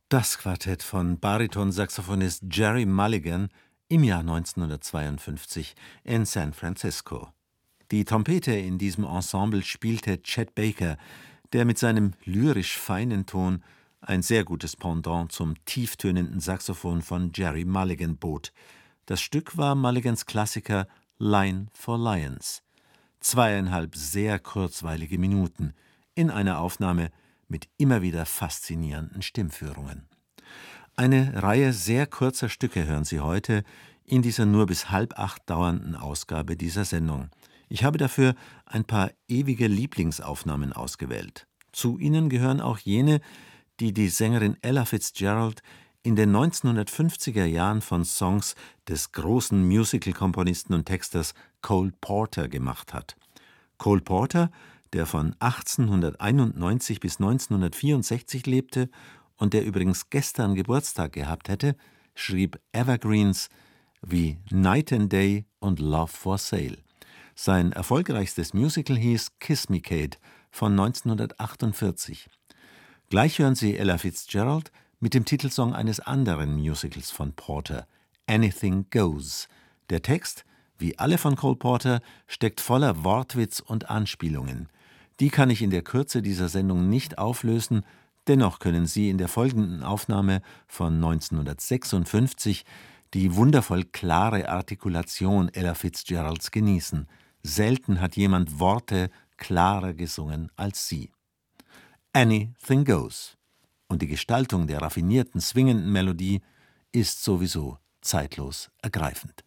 Das Quartett von Baritonsaxophonist Gerry Mulligan im Jahr 1952 in San Francisco. Die Trompete in diesem Ensemble spielte Chet Baker, der mit seinem lyrisch feinen Ton ein sehr gutes Pendant zum tieftönenden Saxophon von Gerry Mulligan bot. Das Stück war Mulligans Klassiker Line for Lions. 2,5 sehr kurzweilige Minuten in einer Aufnahme mit immer wieder faszinierenden Stimmführungen. Eine Reihe sehr kurzer Stücke hören Sie heute in dieser nur bis 7:30 dauernden Ausgabe dieser Sendung. Ich habe dafür ein paar ewige Lieblingsaufnahmen ausgewählt. Zu ihnen gehören auch jene, die die Sängerin Ella Fitzgerald in den 1950er Jahren von Songs des großen Musical-Komponisten und Texters Cole Porter gemacht hat. Cole Porter, der von 1891 bis 1964 lebte und der übrigens gestern Geburtstag gehabt hätte, schrieb Evergreens wie Night and Day und Love for Sale. Sein erfolgreichstes Musical hieß Kiss Me Kate von 1948. Gleich hören Sie Ella Fitzgerald mit dem Titelsong eines anderen Musicals von Porter, Anything Goes. Der Text, wie alle von Cole Porter, steckt voller Wortwitz und Anspielungen. Die kann ich in der Kürze dieser Sendung nicht auflösen, dennoch können Sie in der folgenden Aufnahme von 1956 die wundervoll klare Artikulation Ella Fitzgeralds genießen. Selten hat jemand Worte klarer gesungen als sie. Anything Goes. Und die Gestaltung der raffinierten, swingenden Melodie ist sowieso zeitlos ergreifend.